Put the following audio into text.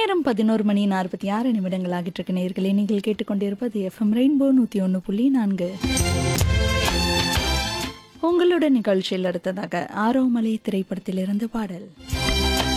நேரம் 11:46 ஆகிட்டு இருக்கு நேயர்களே. நீங்கள் கேட்டுக்கொண்டிருப்பது எஃப்எம் ரெயின்போ 101.4. உங்களோட நிகழ்ச்சியில் அடுத்ததாக ஆரோமலை திரைப்படத்திலிருந்து பாடல்.